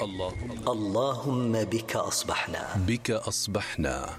اللهم بك أصبحنا.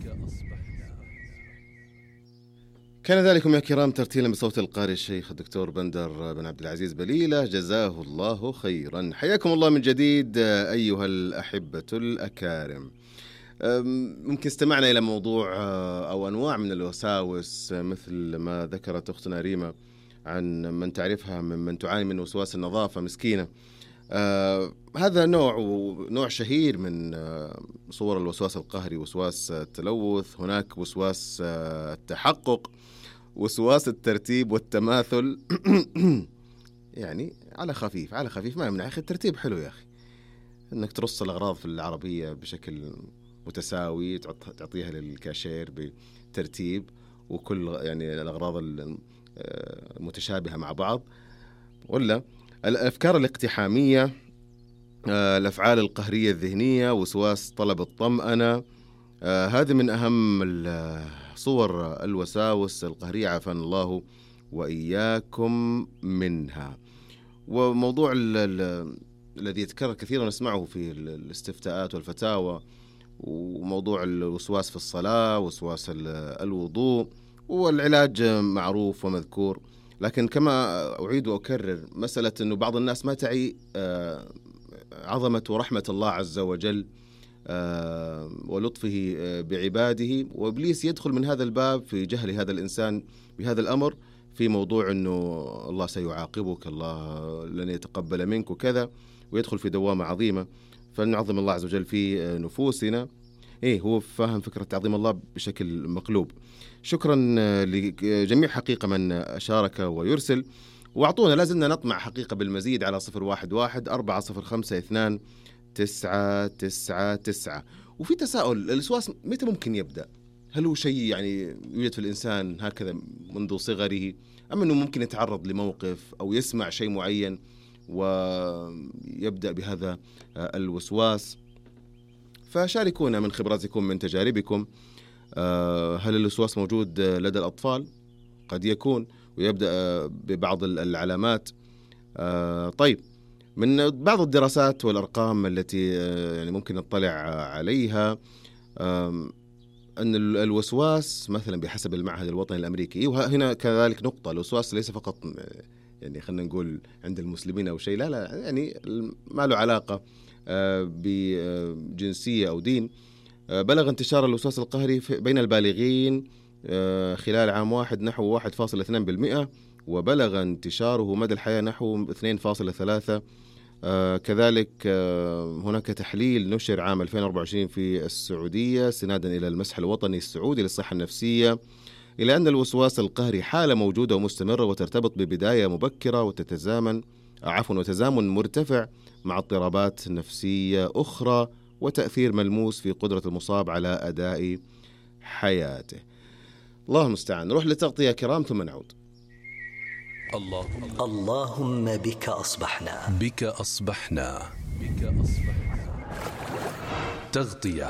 كان ذلكم يا كرام ترتيلا بصوت القارئ الشيخ الدكتور بندر بن عبد العزيز بليلة، جزاه الله خيرا. حياكم الله من جديد أيها الأحبة الأكارم. ممكن استمعنا إلى موضوع أو أنواع من الوساوس، مثل ما ذكرت أختنا ريما عن من تعرفها من تعاني من وسواس النظافة مسكينة. هذا نوع شهير من صور الوسواس القهري، وسواس التلوث. هناك وسواس التحقق، وسواس الترتيب والتماثل. يعني على خفيف ما يمنع يا أخي، الترتيب حلو يا أخي، أنك ترص الأغراض في العربية بشكل متساوي، تعطيها للكاشير بترتيب، وكل يعني الأغراض المتشابهة مع بعض. ولا الأفكار الاقتحامية، الأفعال القهرية الذهنية، وسواس طلب الطمأنة. هذه من أهم صور الوساوس القهرية، عافانا الله وإياكم منها. وموضوع الذي يتكرر كثيرا نسمعه في الاستفتاءات والفتاوى، وموضوع الوسواس في الصلاة، وسواس الوضوء، والعلاج معروف ومذكور. لكن كما أعيد وأكرر، مسألة أنه بعض الناس ما تعي عظمة ورحمة الله عز وجل ولطفه بعباده، وإبليس يدخل من هذا الباب في جهل هذا الإنسان بهذا الأمر، في موضوع أنه الله سيعاقبك، الله لن يتقبل منك وكذا، ويدخل في دوامة عظيمة. فلنعظم الله عز وجل في نفوسنا. هو فاهم فكرة تعظيم الله بشكل مقلوب. شكرا لجميع حقيقة من شارك ويرسل، واعطونا، لازلنا نطمع حقيقة بالمزيد على 011-405-2999. وفي تساؤل، الوسواس متى ممكن يبدأ؟ هل هو شيء يعني يوجد في الإنسان هكذا منذ صغره، أم أنه ممكن يتعرض لموقف أو يسمع شيء معين ويبدأ بهذا الوسواس؟ فشاركونا من خبراتكم، من تجاربكم. هل الوسواس موجود لدى الأطفال؟ قد يكون، ويبدأ ببعض العلامات. طيب، من بعض الدراسات والأرقام التي يعني ممكن نطلع عليها، أن الوسواس مثلا بحسب المعهد الوطني الأمريكي، وهنا كذلك نقطة، الوسواس ليس فقط يعني خلينا نقول عند المسلمين أو شيء، لا يعني ما له علاقة بجنسية أو دين. بلغ انتشار الوسواس القهري بين البالغين خلال عام واحد نحو 1.2%، وبلغ انتشاره مدى الحياة نحو 2.3. كذلك هناك تحليل نشر عام 2024 في السعودية استنادا إلى المسح الوطني السعودي للصحة النفسية، إلى أن الوسواس القهري حالة موجودة ومستمرة، وترتبط ببداية مبكرة وتزامن مرتفع مع اضطرابات نفسية أخرى، وتأثير ملموس في قدرة المصاب على أداء حياته. الله المستعان. نروح لتغطية كرام ثم نعود. اللهم بك أصبحنا. تغطية.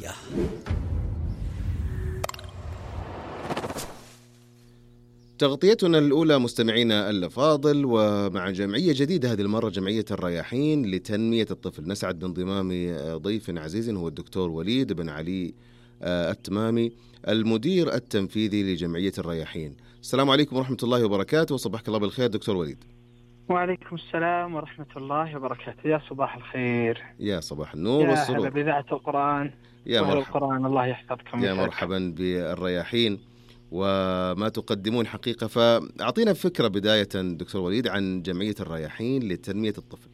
تغطيتنا الأولى مستمعينا الأفاضل، ومع جمعية جديدة هذه المرة، جمعية الرياحين لتنمية الطفل. نسعد بانضمام ضيف عزيز هو الدكتور وليد بن علي التمامي، المدير التنفيذي لجمعية الرياحين. السلام عليكم ورحمة الله وبركاته، وصبحك الله بالخير دكتور وليد. وعليكم السلام ورحمة الله وبركاته. يا صباح الخير، يا صباح النور والسرور، يا هلا بذاعة القرآن، يا مرحبا القرآن، الله يحفظكم. يا مرحبا بالرياحين وما تقدمون حقيقة. فأعطينا فكرة بداية دكتور وليد عن جمعية الرياحين لتنمية الطفل.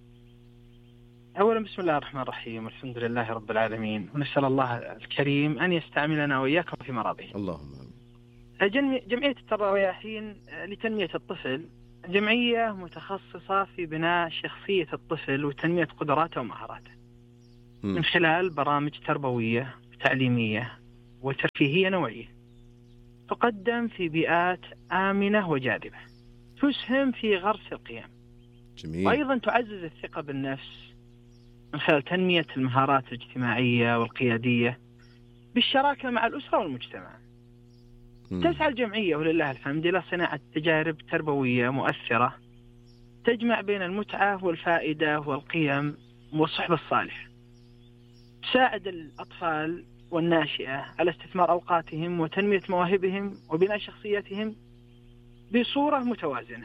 أولا بسم الله الرحمن الرحيم، الحمد لله رب العالمين، ونسأل الله الكريم أن يستعملنا وإياكم في مراضيه. اللهم جمعية الرياحين لتنمية الطفل جمعية متخصصة في بناء شخصية الطفل وتنمية قدراته ومهاراته من خلال برامج تربوية وتعليمية وترفيهية نوعية، تقدم في بيئات آمنة وجاذبة، تسهم في غرس القيم. جميل. وأيضا تعزز الثقة بالنفس من خلال تنمية المهارات الاجتماعية والقيادية بالشراكة مع الأسرة والمجتمع. تسعى الجمعية ولله الحمد إلى صناعة تجارب تربوية مؤثرة تجمع بين المتعة والفائدة والقيم والصحبة الصالحة. تساعد الأطفال والناشئة على استثمار أوقاتهم وتنمية مواهبهم وبناء شخصياتهم بصورة متوازنة.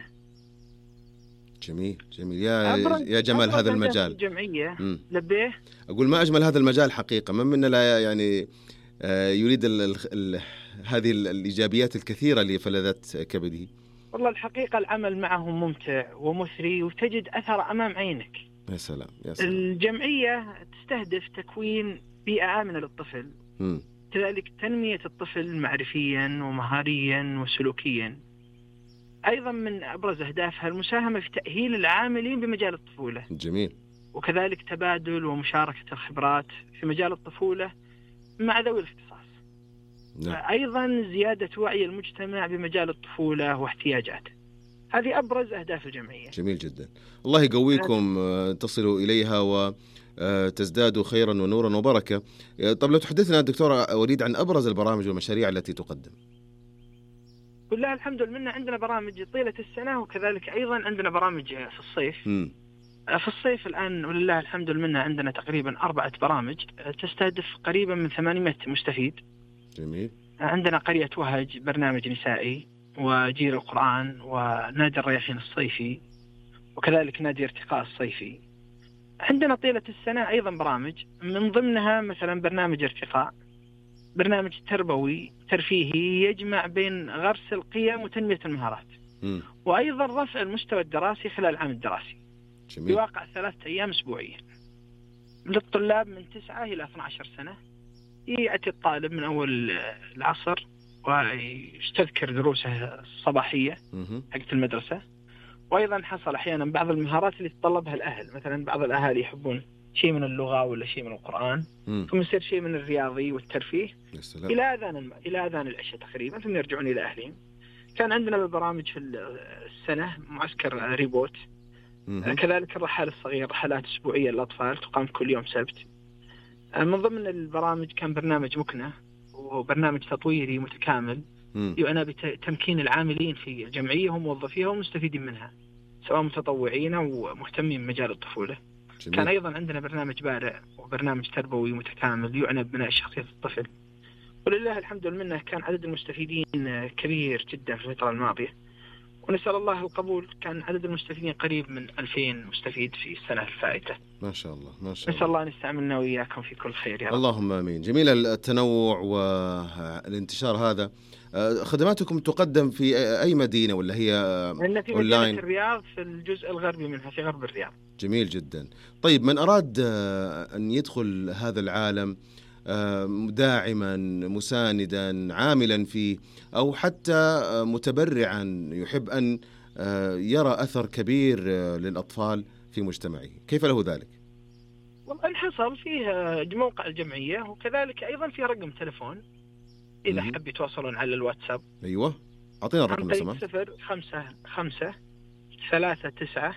جميل جميل يا جمال هذا المجال. الجمعية لبيه أقول ما أجمل هذا المجال حقيقة. من منا لا يعني يريد هذه الإيجابيات الكثيرة لفلذات كبده. والله الحقيقة العمل معهم ممتع ومثري وتجد أثر أمام عينك. يا سلام يا سلام. الجمعية تستهدف تكوين بيئة آمنة للطفل، كذلك تنمية الطفل معرفيا ومهاريا وسلوكيا. أيضا من أبرز أهدافها المساهمة في تأهيل العاملين بمجال الطفولة. جميل. وكذلك تبادل ومشاركة الخبرات في مجال الطفولة مع ذوي الاختصاص. نعم. أيضا زيادة وعي المجتمع بمجال الطفولة واحتياجاته. هذه أبرز أهداف الجمعية. جميل جدا. الله يقويكم تصلوا إليها وتزدادوا خيرا ونورا وبركة. طب لو تحدثنا دكتور وليد عن أبرز البرامج والمشاريع التي تقدم. كلها الحمد لله عندنا برامج طيلة السنة، وكذلك أيضا عندنا برامج في الصيف. في الصيف الآن ولله الحمد لله عندنا تقريبا 4 برامج تستهدف قريبا من 800 مستفيد. جميل. عندنا قرية وهج برنامج نسائي، وجيل القرآن، ونادي الرياحين الصيفي، وكذلك نادي ارتقاء الصيفي. عندنا طيلة السنة أيضا برامج، من ضمنها مثلا برنامج ارتقاء، برنامج تربوي ترفيهي يجمع بين غرس القيم وتنمية المهارات، وأيضا رفع المستوى الدراسي خلال العام الدراسي. جميل. بواقع 3 أيام أسبوعيا للطلاب من 9 إلى 12 سنة. يأتي الطالب من أول العصر ويستذكر دروسه الصباحية حقت المدرسة، وأيضا حصل أحيانا بعض المهارات اللي تطلبها الأهل. مثلا بعض الأهالي يحبون شيء من اللغة ولا شيء من القرآن، ثم يصير شيء من الرياضي والترفيه إلى أذان العشاء تقريبا، ثم يرجعون إلى أهلهم. كان عندنا بالبرامج في السنة معسكر ريبوت، كذلك الرحلات الصغيرة، رحلات أسبوعية للأطفال تقام كل يوم سبت. من ضمن البرامج كان برنامج مكنة، وبرنامج تطويري متكامل يعنى بتمكين العاملين في الجمعية وموظفيها ومستفيدين منها، سواء متطوعين أو مهتمين بمجال الطفولة. جميل. كان أيضا عندنا برنامج بارع وبرنامج تربوي متكامل يعنى ببناء شخصية الطفل. ولله الحمد لله كان عدد المستفيدين كبير جدا في الفترة الماضية، ونسأل الله القبول. كان عدد المستفيدين قريب من 2000 مستفيد في السنة الفائتة. ما شاء الله ما شاء الله. نسأل الله أن يستعملنا وإياكم في كل خير يا رب. اللهم آمين. جميل التنوع والانتشار هذا. خدماتكم تقدم في أي مدينة ولا هي في مدينة الرياض، في الجزء الغربي منها، في غرب الرياض. جميل جدا. طيب من أراد أن يدخل هذا العالم داعما مساندا عاملا فيه، أو حتى متبرعا يحب أن يرى أثر كبير للأطفال في مجتمعه، كيف له ذلك؟ والله حصل فيه موقع الجمعية، وكذلك أيضا في رقم تلفون إذا حب يتواصلون على الواتساب. أيوة أعطينا الرقم. 055 39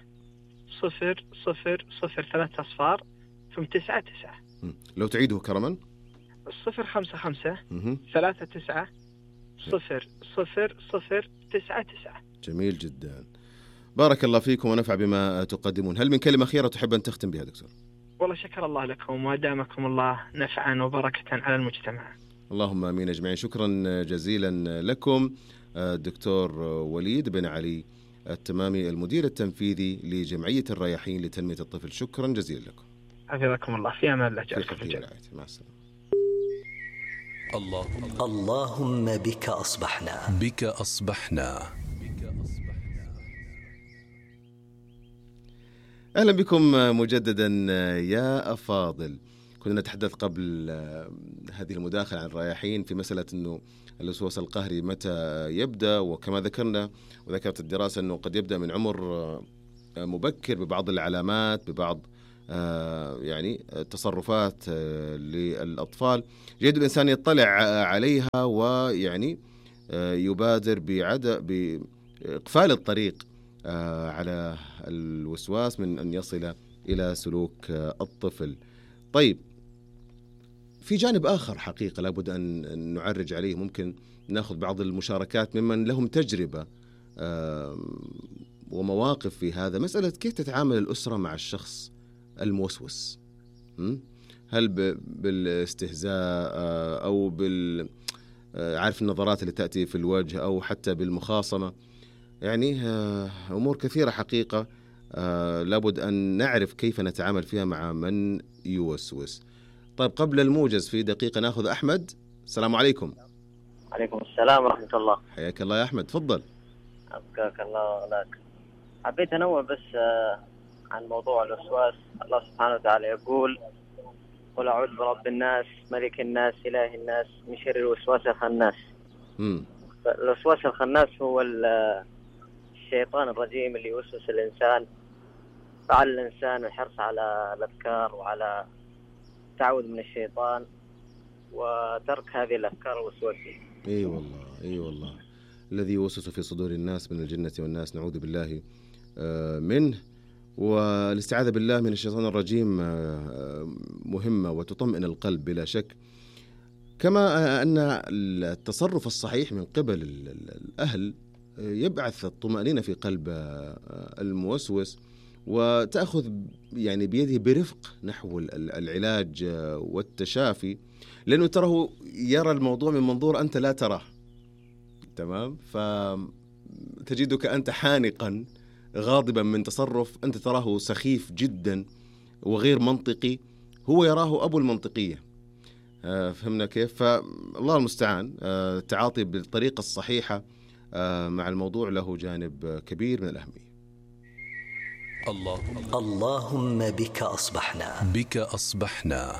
000 صفار ثم 99. لو تعيده كرما. 055 39 000 جميل جدا. بارك الله فيكم ونفع بما تقدمون. هل من كلمة أخيرة تحب أن تختم بها دكتور؟ والله شكر الله لكم وأدامكم الله نفعا وبركة على المجتمع. اللهم آمين أجمعين. شكرا جزيلا لكم دكتور وليد بن علي التمامي، المدير التنفيذي لجمعية الرياحين لتنمية الطفل. شكرا جزيلا لكم. حفظكم الله. في أمان الله. مع السلامة. اللهم بك أصبحنا. أهلا بكم مجددا يا أفاضل. كنا نتحدث قبل هذه المداخلة عن الرياحين في مسألة أنه الوسواس القهري متى يبدأ، وكما ذكرنا وذكرت الدراسة أنه قد يبدأ من عمر مبكر ببعض العلامات، ببعض يعني تصرفات للأطفال. يجب الإنسان يطلع عليها ويعني يبادر بإقفال الطريق على الوسواس من أن يصل إلى سلوك الطفل. طيب في جانب آخر حقيقة لابد أن نعرج عليه، ممكن نأخذ بعض المشاركات ممن لهم تجربة ومواقف في هذا. مسألة كيف تتعامل الأسرة مع الشخص الموسوس؟ هل بالاستهزاء أو عارف النظرات اللي تأتي في الوجه أو حتى بالمخاصمة؟ يعني أمور كثيرة حقيقة لابد أن نعرف كيف نتعامل فيها مع من يوسوس. طيب قبل الموجز في دقيقة نأخذ أحمد. السلام عليكم. عليكم السلام ورحمة الله. حياك الله يا أحمد، تفضل. أبقاك الله لك. حبيت أنوه بس عن موضوع الوسواس. الله سبحانه وتعالى يقول: قل أعوذ برب الناس ملك الناس إله الناس من شر الوسواس الخناس. الوسواس الخناس هو الشيطان الرجيم اللي يوسوس الإنسان، فعلى الإنسان الحرص على الأذكار وعلى التعوذ من الشيطان وترك هذه الأفكار الوسواسية. اي والله، اي والله، الذي يوسوس في صدور الناس من الجنة والناس، نعوذ بالله منه. والاستعاذة بالله من الشيطان الرجيم مهمة وتطمئن القلب بلا شك، كما أن التصرف الصحيح من قبل الأهل يبعث الطمأنينة في قلب الموسوس، وتأخذ يعني بيده برفق نحو العلاج والتشافي، لأنه تراه يرى الموضوع من منظور أنت لا تراه. تمام؟ فتجدك أنت حانقا غاضبا من تصرف أنت تراه سخيف جدا وغير منطقي، هو يراه أبو المنطقية. فهمنا كيف؟ فالله المستعان. التعاطي بالطريقة الصحيحة مع الموضوع له جانب كبير من الأهمية. اللهم بك أصبحنا. بك أصبحنا.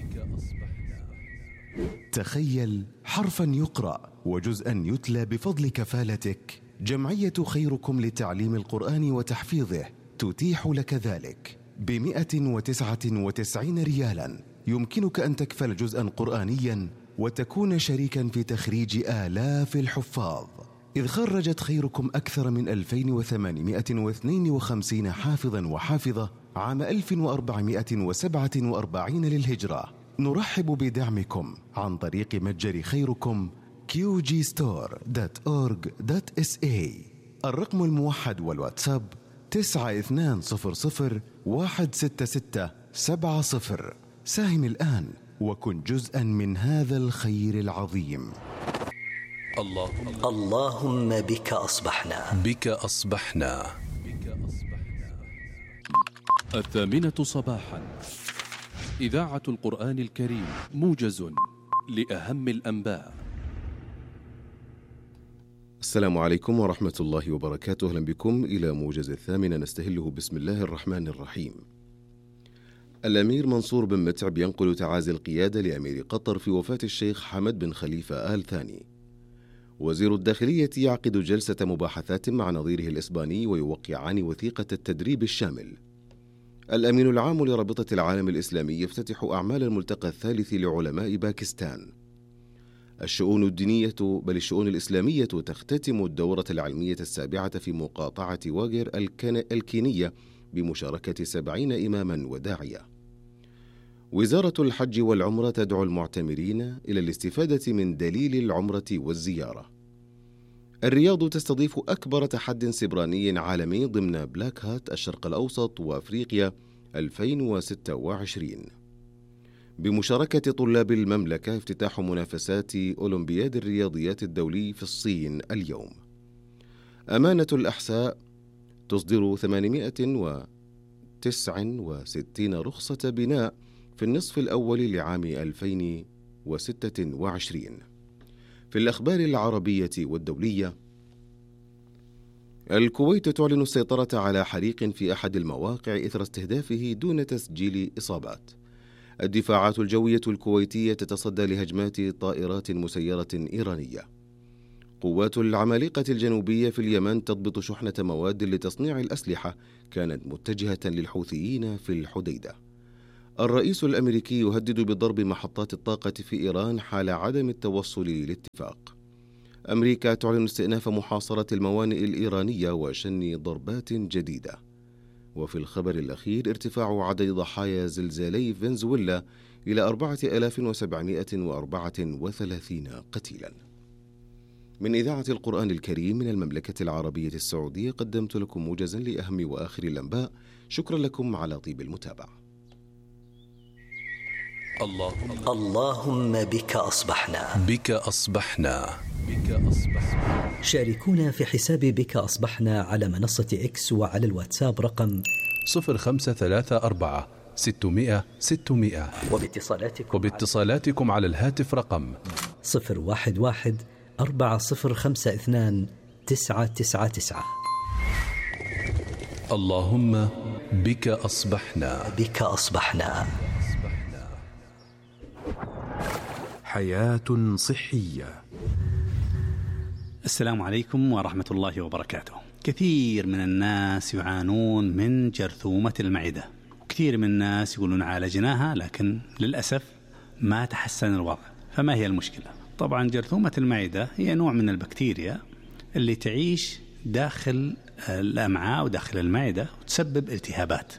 تخيل حرفا يقرأ وجزءا يتلى بفضل كفالتك. جمعية خيركم لتعليم القرآن وتحفيظه تتيح لك ذلك ب199 ريالا. يمكنك أن تكفل جزءا قرآنيا وتكون شريكا في تخريج آلاف الحفاظ، إذ خرجت خيركم أكثر من 2852 حافظا وحافظة عام 1447 للهجرة. نرحب بدعمكم عن طريق متجر خيركم qgstore.org.sa. الرقم الموحد والواتساب 9200166770. ساهم الآن وكن جزءا من هذا الخير العظيم. اللهم بك أصبحنا. بك أصبحنا. 8:00 صباحا، إذاعة القرآن الكريم، موجز لأهم الأنباء. السلام عليكم ورحمة الله وبركاته. أهلا بكم إلى موجز 8 نستهله بسم الله الرحمن الرحيم. الأمير منصور بن متعب ينقل تعازي القيادة لأمير قطر في وفاة الشيخ حمد بن خليفة آل ثاني. وزير الداخلية يعقد جلسة مباحثات مع نظيره الإسباني ويوقعان وثيقة التدريب الشامل. الأمين العام لرابطة العالم الإسلامي يفتتح أعمال الملتقى الثالث لعلماء باكستان. الشؤون الدينية بل الشؤون الإسلامية تختتم الدورة العلمية 7 في مقاطعة واغر الكينية بمشاركة 70 إماما وداعية. وزارة الحج والعمرة تدعو المعتمرين إلى الاستفادة من دليل العمرة والزيارة. الرياض تستضيف أكبر تحد سبراني عالمي ضمن بلاك هات الشرق الأوسط وأفريقيا 2026. بمشاركة طلاب المملكة افتتاح منافسات أولمبياد الرياضيات الدولي في الصين اليوم. أمانة الأحساء تصدر 869 رخصة بناء في النصف الأول لعام 2026. في الأخبار العربية والدولية، الكويت تعلن السيطرة على حريق في أحد المواقع إثر استهدافه دون تسجيل إصابات. الدفاعات الجوية الكويتية تتصدى لهجمات طائرات مسيرة إيرانية. قوات العمالقة الجنوبية في اليمن تضبط شحنة مواد لتصنيع الأسلحة كانت متجهة للحوثيين في الحديدة. الرئيس الأمريكي يهدد بضرب محطات الطاقة في إيران حال عدم التوصل للاتفاق. أمريكا تعلن استئناف محاصرة الموانئ الإيرانية وشن ضربات جديدة. وفي الخبر الأخير، ارتفاع عدد ضحايا زلزالي فنزويلا إلى 4734 قتيلا. من إذاعة القرآن الكريم من المملكة العربية السعودية، قدمت لكم موجزا لأهم وآخر الأنباء. شكرا لكم على طيب المتابعة. اللهم بك أصبحنا. بك أصبحنا. شاركونا في حساب بك أصبحنا على منصة إكس وعلى الواتساب رقم 0534 600 600. وباتصالاتكم على الهاتف رقم 011 4052 999. اللهم بك أصبحنا. بك أصبحنا. حياة صحية. السلام عليكم ورحمة الله وبركاته. كثير من الناس يعانون من جرثومة المعدة، وكثير من الناس يقولون عالجناها لكن للأسف ما تحسن الوضع. فما هي المشكلة؟ طبعا جرثومة المعدة هي نوع من البكتيريا اللي تعيش داخل الأمعاء وداخل المعدة وتسبب التهابات،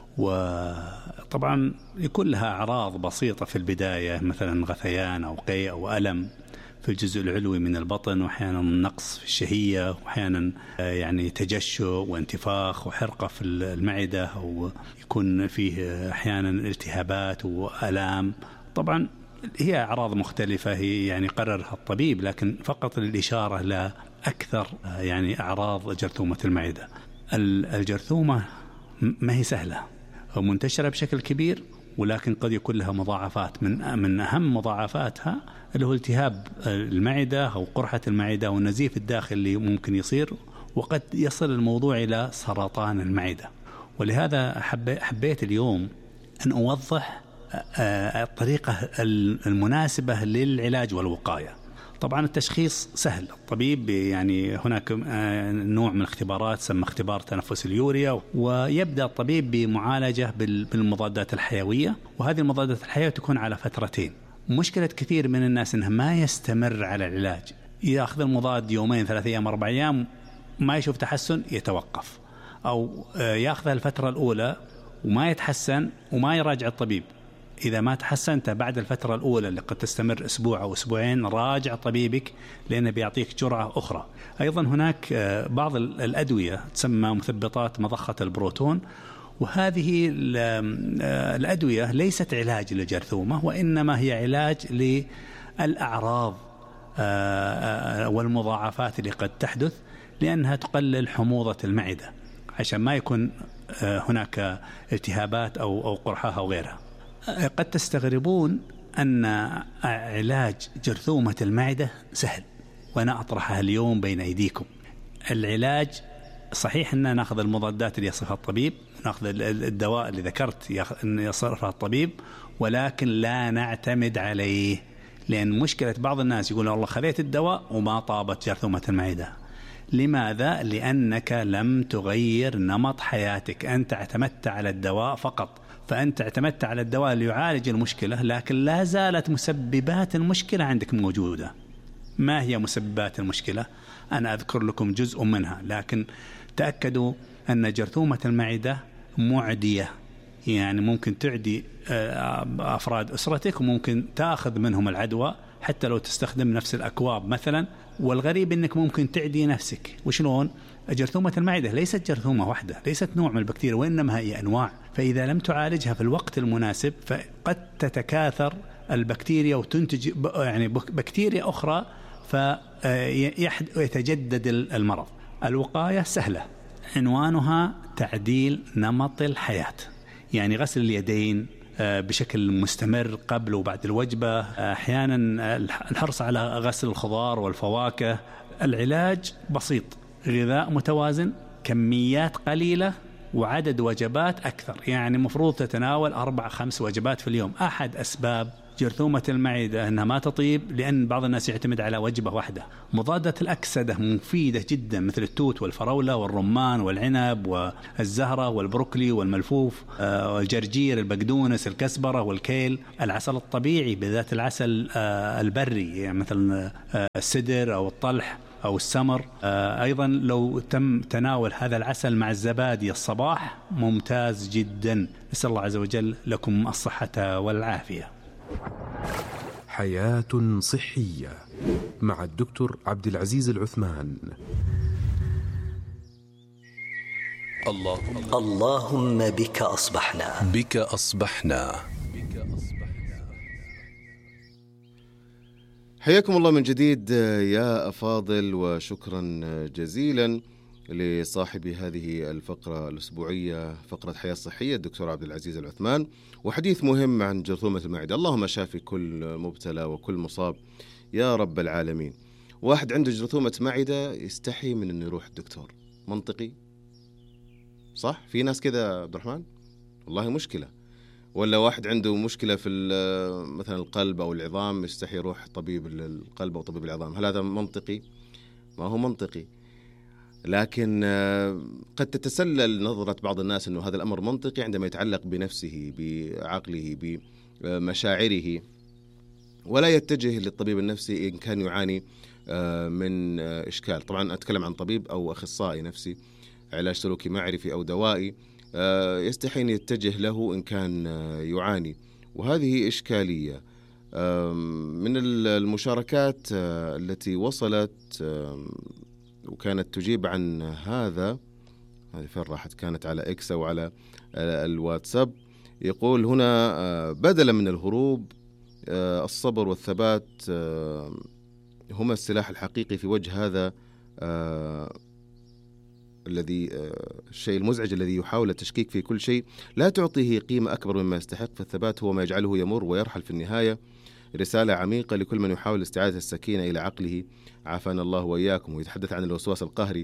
وطبعا يكون لها أعراض بسيطة في البداية، مثلا غثيان أو قيء أو ألم في الجزء العلوي من البطن، وأحيانا نقص في الشهية، وأحيانا يعني تجشؤ وانتفاخ وحرقة في المعدة، أو يكون فيه أحيانا التهابات وألام. طبعا هي أعراض مختلفة هي يعني قررها الطبيب، لكن فقط للإشارة لأكثر يعني أعراض جرثومة المعدة. الجرثومة ما هي سهلة ومنتشرة بشكل كبير، ولكن قد يكون لها مضاعفات. من أهم مضاعفاتها اللي هو التهاب المعدة أو قرحة المعدة والنزيف الداخلي اللي ممكن يصير، وقد يصل الموضوع إلى سرطان المعدة. ولهذا حبيت اليوم أن أوضح الطريقة المناسبة للعلاج والوقاية. طبعا التشخيص سهل، الطبيب يعني هناك نوع من الاختبارات تسمى اختبار تنفس اليوريا، ويبدأ الطبيب بمعالجة بالمضادات الحيوية، وهذه المضادات الحيوية تكون على فترتين. مشكلة كثير من الناس أنه ما يستمر على العلاج، يأخذ المضاد يومين 3 أيام 4 أيام ما يشوف تحسن يتوقف، أو يأخذها الفترة الأولى وما يتحسن وما يراجع الطبيب. إذا ما تحسنت بعد الفترة الأولى اللي قد تستمر أسبوع أو أسبوعين، راجع طبيبك لأنه بيعطيك جرعة أخرى. أيضا هناك بعض الأدوية تسمى مثبطات مضخة البروتون، وهذه الأدوية ليست علاج للجرثومة، وإنما هي علاج للأعراض والمضاعفات اللي قد تحدث، لأنها تقلل حموضة المعدة عشان ما يكون هناك التهابات أو قرحة أو غيرها. قد تستغربون أن علاج جرثومة المعدة سهل، وأنا أطرحها اليوم بين أيديكم. العلاج صحيح أن نأخذ المضادات اللي يصفها الطبيب، نأخذ الدواء اللي ذكرت أن يصفها الطبيب، ولكن لا نعتمد عليه، لأن مشكلة بعض الناس يقول والله خذيت الدواء وما طابت جرثومة المعدة. لماذا؟ لأنك لم تغير نمط حياتك، أنت اعتمدت على الدواء فقط. فأنت اعتمدت على الدواء اللي يعالج المشكلة، لكن لا زالت مسببات المشكلة عندك موجودة. ما هي مسببات المشكلة؟ أنا أذكر لكم جزء منها، لكن تأكدوا أن جرثومة المعدة معدية، يعني ممكن تعدي أفراد أسرتك، وممكن تأخذ منهم العدوى حتى لو تستخدم نفس الأكواب مثلا. والغريب أنك ممكن تعدي نفسك. وشلون؟ جرثومة المعدة ليست جرثومة واحدة، ليست نوع من البكتيريا، وإنما هي أنواع. فإذا لم تعالجها في الوقت المناسب فقد تتكاثر البكتيريا وتنتج يعني بكتيريا أخرى، فيتجدد المرض. الوقاية سهلة، عنوانها تعديل نمط الحياة، يعني غسل اليدين بشكل مستمر قبل وبعد الوجبة، أحيانا الحرص على غسل الخضار والفواكه. العلاج بسيط، غذاء متوازن، كميات قليلة، وعدد وجبات أكثر. يعني مفروض تتناول 4-5 وجبات في اليوم. أحد أسباب جرثومة المعدة أنها ما تطيب لأن بعض الناس يعتمد على وجبة واحدة. مضادات الأكسدة مفيدة جدا، مثل التوت والفراولة والرمان والعنب والزهرة والبروكلي والملفوف والجرجير، البقدونس، الكزبرة والكيل. العسل الطبيعي، بالذات العسل البري، يعني مثل السدر أو الطلح أو السمر. أيضا لو تم تناول هذا العسل مع الزبادي الصباح ممتاز جدا. نسأل الله عز وجل لكم الصحة والعافية. حياة صحية مع الدكتور عبد العزيز العثمان. اللهم بك أصبحنا. بك أصبحنا. حياكم الله من جديد يا أفاضل، وشكرا جزيلا لصاحب هذه الفقرة الأسبوعية، فقرة حياة صحية، الدكتور عبد العزيز العثمان، وحديث مهم عن جرثومة المعدة. اللهم شافي كل مبتلى وكل مصاب يا رب العالمين. واحد عنده جرثومة معدة يستحي من أنه يروح الدكتور، منطقي صح؟ في ناس كذا عبد الرحمن، والله مشكلة. ولا واحد عنده مشكلة في مثلا القلب أو العظام يستحي يروح طبيب القلب أو طبيب العظام، هل هذا منطقي؟ ما هو منطقي. لكن قد تتسلل نظرة بعض الناس أنه هذا الأمر منطقي عندما يتعلق بنفسه، بعقله، بمشاعره، ولا يتجه للطبيب النفسي إن كان يعاني من إشكال. طبعا أتكلم عن طبيب أو أخصائي نفسي، علاج سلوكي معرفي أو دوائي، يستحي أن يتجه له إن كان يعاني، وهذه إشكالية. من المشاركات التي وصلت وكانت تجيب عن هذه فين راحت؟ كانت على إكس أو على الواتساب. يقول هنا: بدلا من الهروب، الصبر والثبات هما السلاح الحقيقي في وجه هذا الشيء المزعج الذي يحاول التشكيك في كل شيء. لا تعطيه قيمة أكبر مما يستحق، فالثبات هو ما يجعله يمر ويرحل في النهاية. رسالة عميقة لكل من يحاول استعادة السكينة إلى عقله، عافانا الله وإياكم. ويتحدث عن الوسواس القهري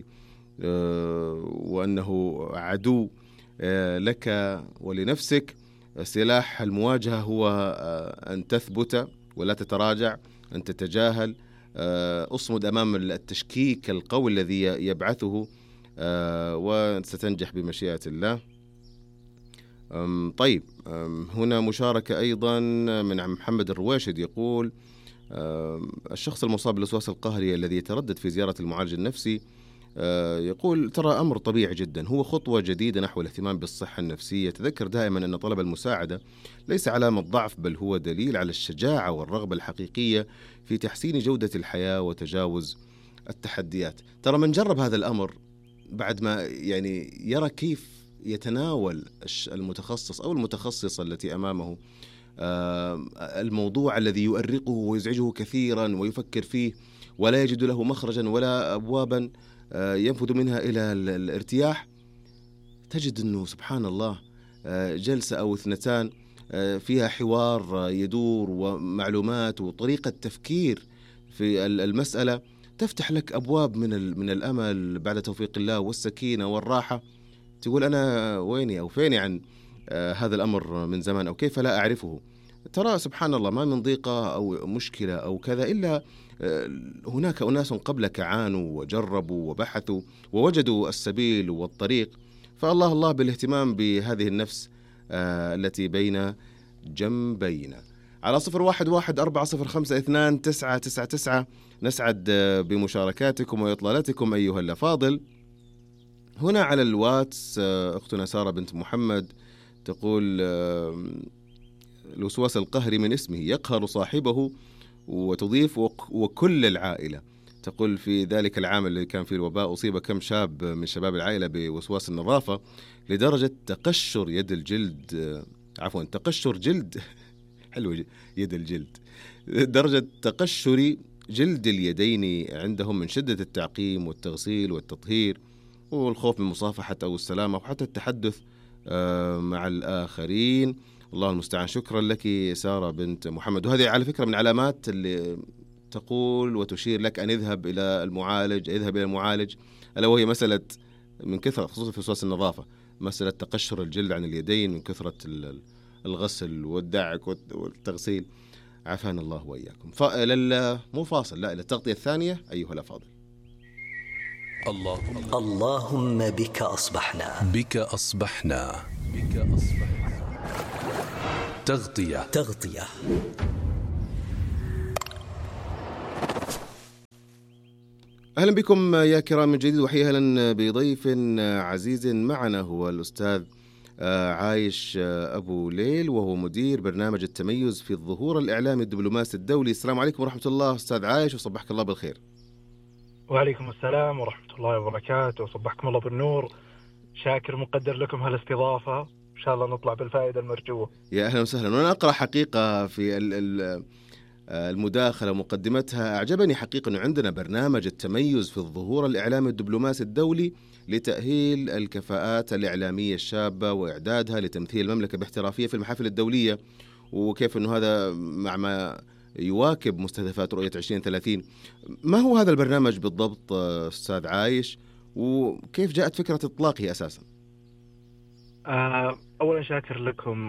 وأنه عدو لك ولنفسك. سلاح المواجهة هو أن تثبت ولا تتراجع، أن تتجاهل، أصمد أمام التشكيك القوي الذي يبعثه، وستنجح بمشيئة الله. طيب، هنا مشاركة أيضا من محمد الرواشد، يقول: الشخص المصاب بالوسواس القهري الذي يتردد في زيارة المعالج النفسي، يقول: ترى أمر طبيعي جدا، هو خطوة جديدة نحو الاهتمام بالصحة النفسية. تذكر دائما أن طلب المساعدة ليس علامة ضعف، بل هو دليل على الشجاعة والرغبة الحقيقية في تحسين جودة الحياة وتجاوز التحديات. ترى من جرب هذا الأمر بعد ما يرى كيف يتناول المتخصص أو المتخصصة التي أمامه الموضوع الذي يؤرقه ويزعجه كثيرا ويفكر فيه ولا يجد له مخرجا ولا أبوابا ينفذ منها إلى الارتياح، تجد أنه سبحان الله جلسة أو اثنتان فيها حوار يدور ومعلومات وطريقة تفكير في المسألة تفتح لك أبواب من الأمل بعد توفيق الله والسكينة والراحة. تقول أنا ويني أو فيني عن هذا الأمر من زمان، أو كيف لا أعرفه. ترى سبحان الله ما من ضيقة أو مشكلة أو كذا إلا هناك أناس قبلك عانوا وجربوا وبحثوا ووجدوا السبيل والطريق. فالله الله بالاهتمام بهذه النفس التي بين جنبينا. على 0114052999 نسعد بمشاركاتكم وإطلالاتكم أيها الأفاضل. هنا على الواتس أختنا سارة بنت محمد تقول: الوسواس القهري من اسمه يقهر صاحبه، وتضيف وكل العائلة. تقول: في ذلك العام اللي كان فيه الوباء أصيب كم شاب من شباب العائلة بوسواس النظافة لدرجة تقشر يد الجلد، تقشر جلد حلو يد الجلد، درجة تقشر جلد اليدين عندهم من شدة التعقيم والتغسيل والتطهير والخوف من مصافحة أو السلامة وحتى التحدث مع الآخرين. الله المستعان. شكرا لك سارة بنت محمد. وهذه على فكرة من علامات اللي تقول وتشير لك أن اذهب إلى المعالج، ألا وهي مسألة من كثرة، خصوصا في وسواس النظافة، مسألة تقشر الجلد عن اليدين من كثرة الغسل والدعك والتغسيل. عافانا الله وإياكم. مو فاصل، لا، إلى التغطية الثانية أيها الأفاضل. اللهم بك أصبحنا، بك أصبحنا، بك أصبحنا. تغطية. أهلا بكم يا كرام من جديد، وحيا أهلا بضيف عزيز معنا، هو الأستاذ عايش أبو ليل، وهو مدير برنامج التميز في الظهور الإعلامي الدبلوماسي الدولي. السلام عليكم ورحمة الله أستاذ عايش، وصبحك الله بالخير. وعليكم السلام ورحمة الله وبركاته، وصبحكم الله بالنور. شاكر مقدر لكم هالاستضافة، إن شاء الله نطلع بالفائدة المرجوة. يا أهلا وسهلا. وأنا أقرأ حقيقة في المداخلة مقدمتها. أعجبني حقيقة أنه عندنا برنامج التميز في الظهور الإعلامي الدبلوماسي الدولي لتأهيل الكفاءات الإعلامية الشابة وإعدادها لتمثيل المملكة باحترافية في المحافل الدولية، وكيف أنه هذا مع ما يواكب مستهدفات رؤية 2030. ما هو هذا البرنامج بالضبط أستاذ عايش، وكيف جاءت فكرة إطلاقه أساسا؟ أولا شاكر لكم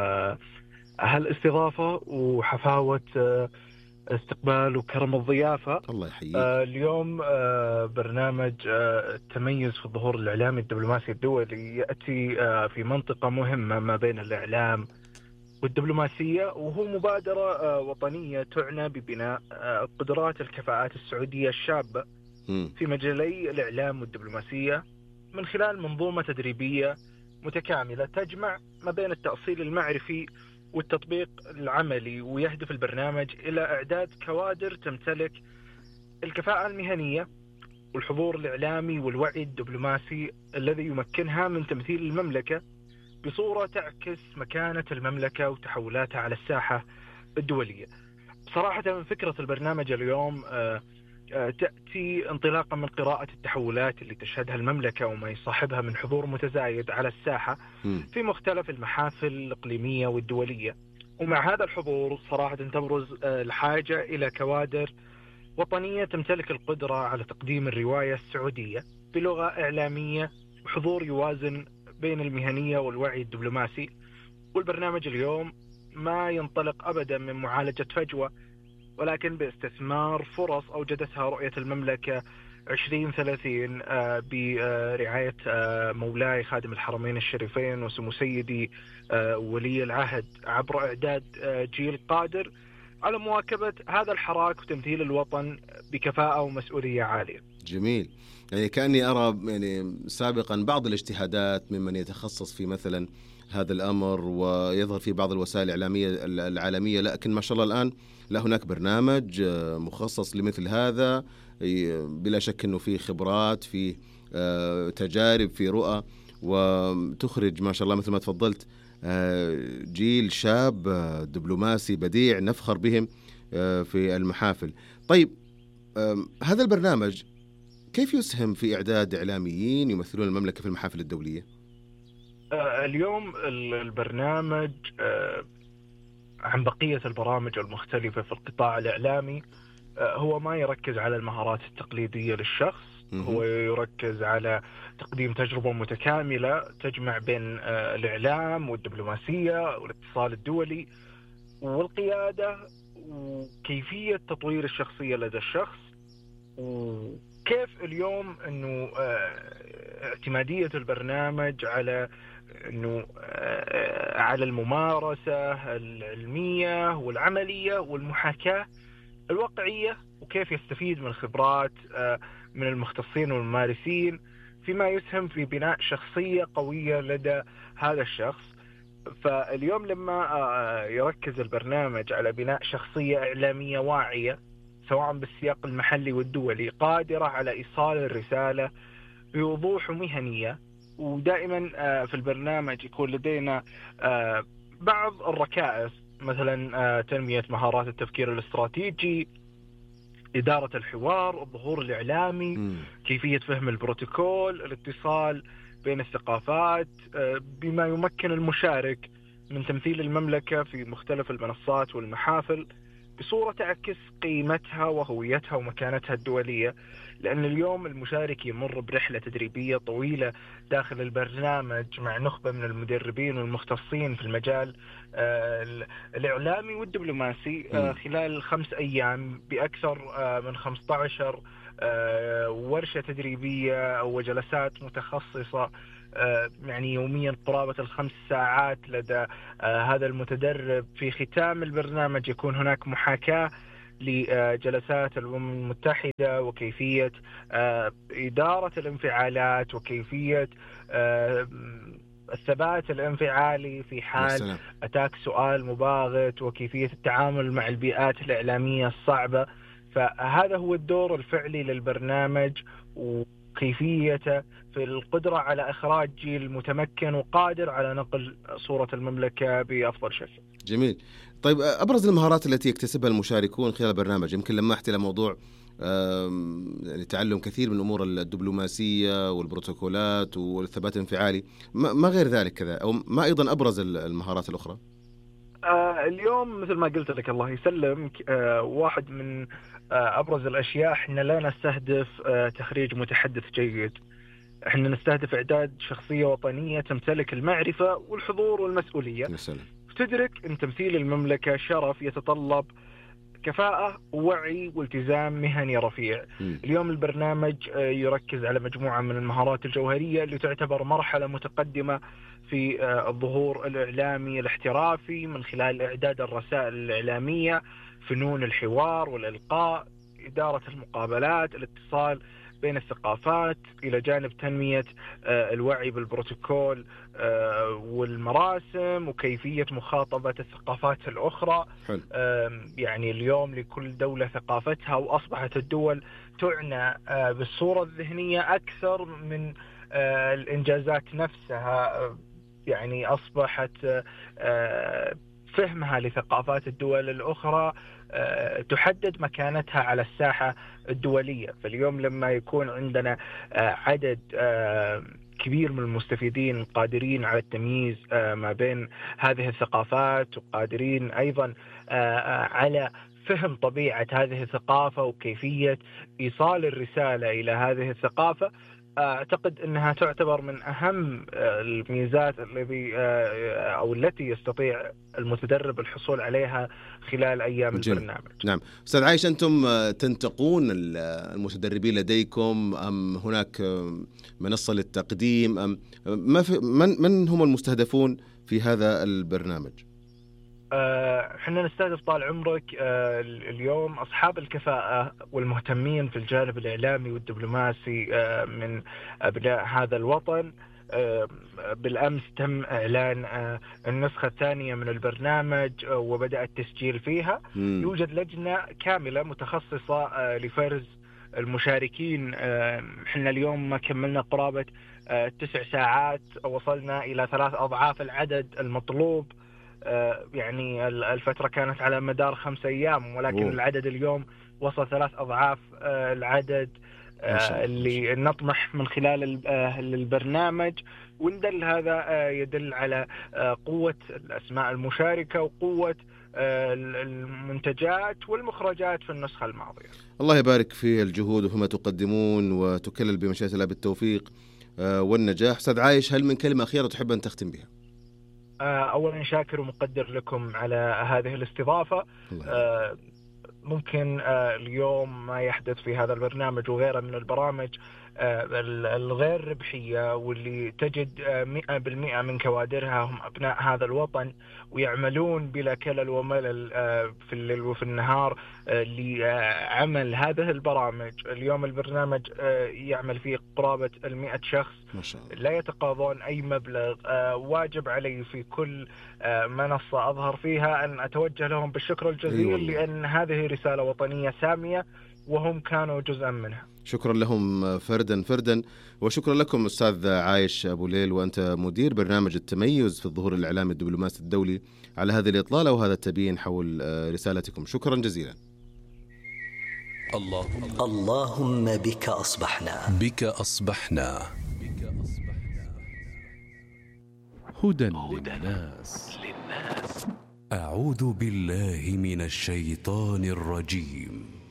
هالاستضافة وحفاوة استقبال وكرم الضيافة. الله يحييك. اليوم برنامج التميز في الظهور الإعلامي الدبلوماسي الدولي يأتي في منطقة مهمة ما بين الإعلام والدبلوماسية، وهو مبادرة وطنية تعنى ببناء قدرات الكفاءات السعودية الشابة في مجالي الإعلام والدبلوماسية من خلال منظومة تدريبية متكاملة تجمع ما بين التأصيل المعرفي والتطبيق العملي. ويهدف البرنامج إلى إعداد كوادر تمتلك الكفاءة المهنية والحضور الإعلامي والوعي الدبلوماسي الذي يمكنها من تمثيل المملكة بصورة تعكس مكانة المملكة وتحولاتها على الساحة الدولية. صراحة فكرة البرنامج اليوم تأتي انطلاقا من قراءة التحولات اللي تشهدها المملكة وما يصاحبها من حضور متزايد على الساحة في مختلف المحافل الإقليمية والدولية. ومع هذا الحضور صراحة تبرز الحاجة إلى كوادر وطنية تمتلك القدرة على تقديم الرواية السعودية بلغة إعلامية وحضور يوازن بين المهنية والوعي الدبلوماسي. والبرنامج اليوم ما ينطلق أبدا من معالجة فجوة، ولكن باستثمار فرص أوجدتها رؤية المملكة 2030 برعاية مولاي خادم الحرمين الشريفين وسمو سيدي ولي العهد، عبر إعداد جيل قادر على مواكبة هذا الحراك وتمثيل الوطن بكفاءة ومسؤولية عالية. جميل. يعني كأني أرى يعني سابقا بعض الاجتهادات ممن يتخصص في مثلا هذا الأمر ويظهر في بعض الوسائل الإعلامية العالمية، لكن ما شاء الله الآن لا هناك برنامج مخصص لمثل هذا. بلا شك أنه في خبرات، في تجارب، في رؤى، وتخرج ما شاء الله مثل ما تفضلت جيل شاب دبلوماسي بديع نفخر بهم في المحافل. طيب هذا البرنامج كيف يسهم في إعداد إعلاميين يمثلون المملكة في المحافل الدولية؟ اليوم البرنامج عن بقية البرامج المختلفة في القطاع الإعلامي هو ما يركز على المهارات التقليدية للشخص، هو يركز على تقديم تجربة متكاملة تجمع بين الإعلام والدبلوماسية والاتصال الدولي والقيادة، وكيفية تطوير الشخصية لدى الشخص، وكيف اليوم أنه اعتمادية البرنامج على أنه على الممارسة العلمية والعملية والمحاكاة الواقعية، وكيف يستفيد من خبرات من المختصين والممارسين فيما يسهم في بناء شخصية قوية لدى هذا الشخص. فاليوم لما يركز البرنامج على بناء شخصية إعلامية واعية سواء بالسياق المحلي والدولي قادرة على إيصال الرسالة بوضوح ومهنية، ودائما في البرنامج يكون لدينا بعض الركائز مثلا تنمية مهارات التفكير الاستراتيجي، إدارة الحوار، الظهور الإعلامي، كيفية فهم البروتوكول، الاتصال بين الثقافات، بما يمكن المشارك من تمثيل المملكة في مختلف المنصات والمحافل بصورة تعكس قيمتها وهويتها ومكانتها الدولية. لأن اليوم المشارك يمر برحلة تدريبية طويلة داخل البرنامج مع نخبة من المدربين والمختصين في المجال الإعلامي والدبلوماسي خلال 5 أيام بأكثر من 15 ورشة تدريبية أو جلسات متخصصة، يعني يوميا قرابة 5 ساعات لدى هذا المتدرب. في ختام البرنامج يكون هناك محاكاة لجلسات الأمم المتحدة وكيفية إدارة الانفعالات وكيفية الثبات الانفعالي في حال أتاك سؤال مباغت وكيفية التعامل مع البيئات الإعلامية الصعبة. فهذا هو الدور الفعلي للبرنامج، كيفيته، في القدرة على إخراج جيل متمكن وقادر على نقل صورة المملكة بأفضل شكل. جميل. طيب أبرز المهارات التي يكتسبها المشاركون خلال البرنامج؟ يمكن لمحت إلى موضوع يعني تعلم كثير من الأمور الدبلوماسية والبروتوكولات والثبات الانفعالي، ما غير ذلك كذا، أو ما أيضا أبرز المهارات الأخرى؟ اليوم مثل ما قلت لك الله يسلم، واحد من أبرز الأشياء إحنا لا نستهدف تخريج متحدث جيد، إحنا نستهدف إعداد شخصية وطنية تمتلك المعرفة والحضور والمسؤولية، تدرك أن تمثيل المملكة شرف يتطلب كفاءة ووعي والتزام مهني رفيع. اليوم البرنامج يركز على مجموعة من المهارات الجوهرية اللي تعتبر مرحلة متقدمة في الظهور الإعلامي الاحترافي من خلال إعداد الرسائل الإعلامية، فنون الحوار والإلقاء، إدارة المقابلات، الاتصال بين الثقافات، إلى جانب تنمية الوعي بالبروتوكول والمراسم وكيفية مخاطبة الثقافات الأخرى. يعني اليوم لكل دولة ثقافتها، وأصبحت الدول تعنى بالصورة الذهنية أكثر من الإنجازات نفسها. يعني أصبحت فهمها لثقافات الدول الأخرى تحدد مكانتها على الساحة الدولية. فاليوم لما يكون عندنا عدد كبير من المستفيدين قادرين على التمييز ما بين هذه الثقافات، وقادرين أيضا على فهم طبيعة هذه الثقافة وكيفية إيصال الرسالة إلى هذه الثقافة، أعتقد أنها تعتبر من أهم الميزات التي يستطيع المتدرب الحصول عليها خلال أيام البرنامج. نعم. أستاذ عايش، أنتم تنتقون المتدربين لديكم أم هناك منصة للتقديم، أم من هم المستهدفون في هذا البرنامج؟ احنا نستهدف طال عمرك اليوم أصحاب الكفاءة والمهتمين في الجانب الإعلامي والدبلوماسي من أبناء هذا الوطن. بالأمس تم إعلان النسخة الثانية من البرنامج وبدأ التسجيل فيها. يوجد لجنة كاملة متخصصة لفرز المشاركين. احنا اليوم ما كملنا قرابة 9 ساعات، وصلنا إلى 3 أضعاف العدد المطلوب. يعني الفترة كانت على مدار 5 أيام، ولكن العدد اليوم وصل 3 أضعاف العدد اللي نطمح من خلال البرنامج. وندل هذا يدل على قوة الأسماء المشاركة وقوة المنتجات والمخرجات في النسخة الماضية. الله يبارك في الجهود وفيما تقدمون، وتكلل بمشيئة الله بالتوفيق والنجاح. أستاذ عايش، هل من كلمة أخيرة تحب أن تختم بها؟ أولا شاكر ومقدر لكم على هذه الاستضافة. ممكن اليوم ما يحدث في هذا البرنامج وغيره من البرامج الغير ربحية، واللي تجد 100% من كوادرها هم أبناء هذا الوطن، ويعملون بلا كلل وملل في الليل وفي النهار لعمل هذه البرامج. اليوم البرنامج يعمل فيه قرابة 100 شخص ما شاء الله، لا يتقاضون أي مبلغ. واجب علي في كل منصة أظهر فيها أن أتوجه لهم بالشكر الجزيل، لأن هذه رسالة وطنية سامية وهم كانوا جزءا منها. شكرا لهم فردا، وشكرا لكم أستاذ عايش أبو ليل، وأنت مدير برنامج التميز في الظهور الإعلامي الدبلوماسي الدولي، على هذه الإطلالة وهذا التبيين حول رسالتكم. شكرا جزيلا. اللهم بك أصبحنا هدى للناس. أعوذ بالله من الشيطان الرجيم.